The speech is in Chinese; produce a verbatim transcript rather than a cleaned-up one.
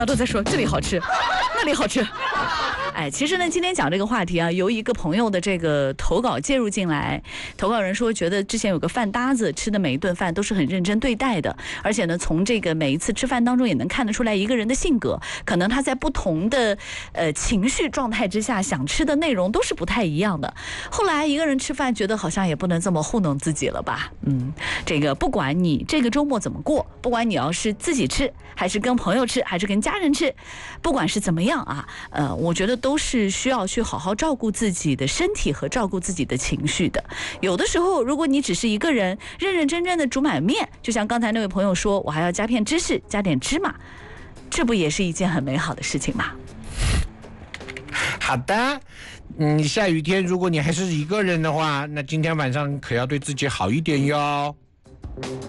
都在说这里好吃，那里好吃。哎，其实呢，今天讲这个话题啊，由一个朋友的这个投稿介入进来。投稿人说，觉得之前有个饭搭子吃的每一顿饭都是很认真对待的，而且呢，从这个每一次吃饭当中也能看得出来一个人的性格，可能他在不同的呃情绪状态之下想吃的内容都是不太一样的。后来一个人吃饭，觉得好像也不能这么糊弄自己了吧？嗯，这个不管你这个周末怎么过，不管你要是自己吃，还是跟朋友吃，还是跟家人吃，不管是怎么样啊，呃，我觉得都是需要去好好照顾自己的身体和照顾自己的情绪的。有的时候，如果你只是一个人认认真真的煮碗面，就像刚才那位朋友说，我还要加片芝士，加点芝麻，这不也是一件很美好的事情吗？ 好的，嗯，下雨天如果你还是一个人的话，那今天晚上可要对自己好一点哟。